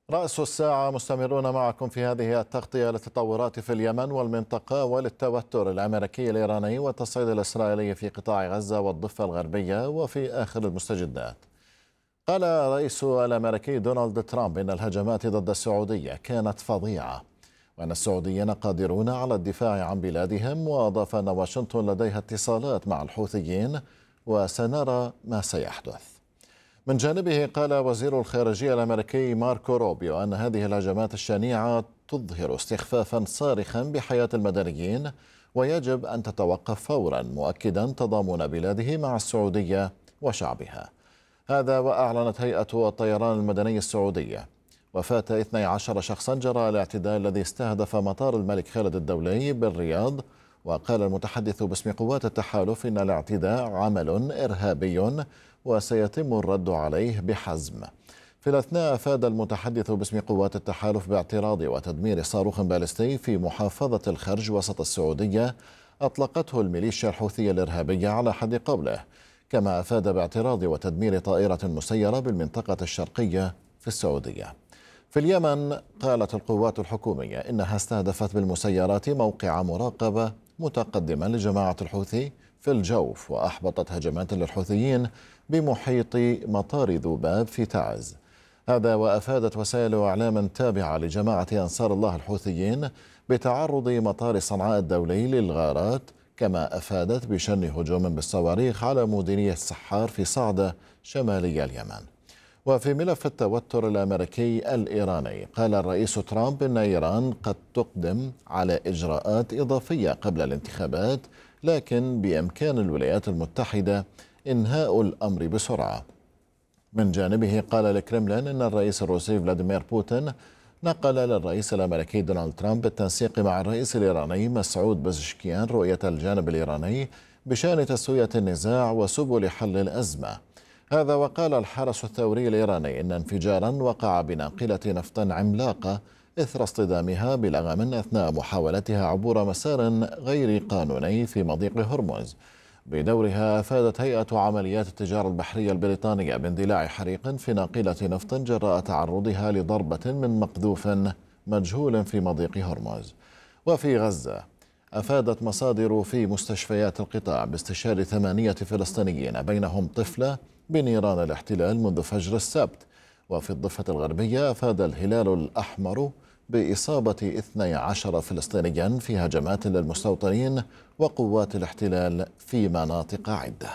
رأس الساعة مستمرون معكم في هذه التغطية للتطورات في اليمن والمنطقة وللتوتر الأمريكي الإيراني والتصعيد الإسرائيلي في قطاع غزة والضفة الغربية وفي آخر المستجدات. قال الرئيس الأمريكي دونالد ترامب إن الهجمات ضد السعودية كانت فظيعة وأن السعوديين قادرون على الدفاع عن بلادهم، وأضاف أن واشنطن لديها اتصالات مع الحوثيين وسنرى ما سيحدث. من جانبه قال وزير الخارجية الأمريكي ماركو روبيو أن هذه الهجمات الشنيعة تظهر استخفافا صارخا بحياة المدنيين ويجب أن تتوقف فورا، مؤكدا تضامن بلاده مع السعودية وشعبها. هذا وأعلنت هيئة الطيران المدني السعودية وفاة 12 شخصا جراء الاعتداء الذي استهدف مطار الملك خالد الدولي بالرياض. وقال المتحدث باسم قوات التحالف إن الاعتداء عمل إرهابي وسيتم الرد عليه بحزم. في الأثناء أفاد المتحدث باسم قوات التحالف باعتراض وتدمير صاروخ باليستي في محافظة الخرج وسط السعودية أطلقته الميليشيا الحوثية الإرهابية على حد قوله، كما أفاد باعتراض وتدمير طائرة مسيرة بالمنطقة الشرقية في السعودية. في اليمن قالت القوات الحكومية إنها استهدفت بالمسيرات موقع مراقبة متقدما لجماعة الحوثي في الجوف، وأحبطت هجمات للحوثيين بمحيط مطار ذوباب في تعز. هذا وأفادت وسائل إعلام تابعة لجماعة أنصار الله الحوثيين بتعرض مطار صنعاء الدولي للغارات، كما أفادت بشن هجوم بالصواريخ على مديرية السحار في صعدة شمالي اليمن. وفي ملف التوتر الأمريكي الإيراني قال الرئيس ترامب إن إيران قد تقدم على إجراءات إضافية قبل الانتخابات، لكن بإمكان الولايات المتحدة إنهاء الأمر بسرعة. من جانبه قال الكرملين إن الرئيس الروسي فلاديمير بوتين نقل للرئيس الأمريكي دونالد ترامب بالتنسيق مع الرئيس الإيراني مسعود بزشكيان رؤية الجانب الإيراني بشأن تسوية النزاع وسبل حل الأزمة. هذا وقال الحرس الثوري الإيراني إن انفجارا وقع بناقلة نفط عملاقة إثر اصطدامها بلغم أثناء محاولتها عبور مسار غير قانوني في مضيق هرمز. بدورها أفادت هيئة عمليات التجارة البحرية البريطانية باندلاع حريق في ناقلة نفط جراء تعرضها لضربة من مقذوف مجهول في مضيق هرمز. وفي غزة أفادت مصادر في مستشفيات القطاع باستشهاد 8 فلسطينيين بينهم طفلة بنيران الاحتلال منذ فجر السبت. وفي الضفة الغربية أفاد الهلال الأحمر بإصابة 12 فلسطينيا في هجمات للمستوطنين وقوات الاحتلال في مناطق عدة.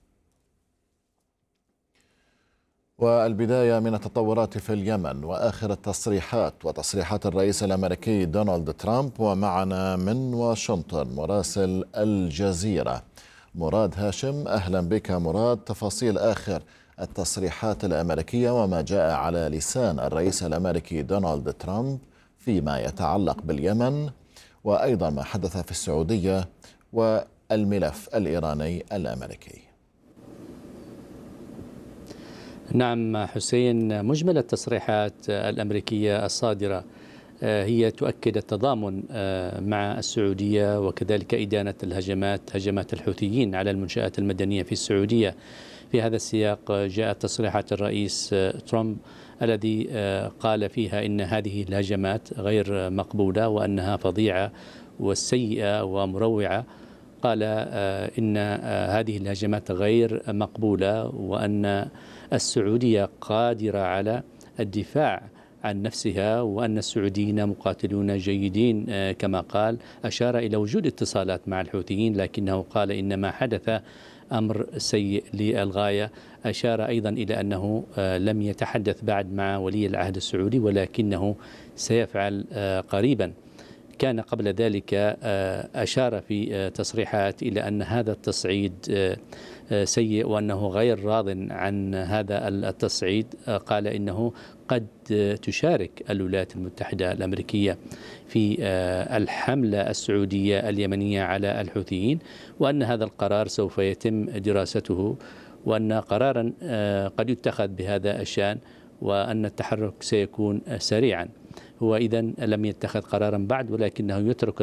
والبداية من التطورات في اليمن وآخر التصريحات وتصريحات الرئيس الأمريكي دونالد ترامب. ومعنا من واشنطن مراسل الجزيرة مراد هاشم. أهلا بك مراد، تفاصيل آخر التصريحات الأمريكية وما جاء على لسان الرئيس الأمريكي دونالد ترامب فيما يتعلق باليمن، وأيضا ما حدث في السعودية والملف الإيراني الأمريكي. نعم حسين، مجمل التصريحات الأمريكية الصادرة هي تؤكد التضامن مع السعودية وكذلك إدانة هجمات الحوثيين على المنشآت المدنية في السعودية. في هذا السياق جاءت تصريحات الرئيس ترامب الذي قال فيها إن هذه الهجمات غير مقبولة وأنها فظيعة وسيئة ومروعة. قال إن هذه الهجمات غير مقبولة وأن السعودية قادرة على الدفاع عن نفسها وأن السعوديين مقاتلون جيدين كما قال. أشار إلى وجود اتصالات مع الحوثيين لكنه قال إن ما حدث أمر سيء للغاية. أشار أيضا إلى أنه لم يتحدث بعد مع ولي العهد السعودي ولكنه سيفعل قريبا. كان قبل ذلك أشار في تصريحات إلى أن هذا التصعيد سيء وأنه غير راض عن هذا التصعيد. قال إنه قد تشارك الولايات المتحدة الأمريكية في الحملة السعودية اليمنية على الحوثيين، وأن هذا القرار سوف يتم دراسته وأن قرارا قد يتخذ بهذا الشأن وأن التحرك سيكون سريعا. هو إذن لم يتخذ قرارا بعد ولكنه يترك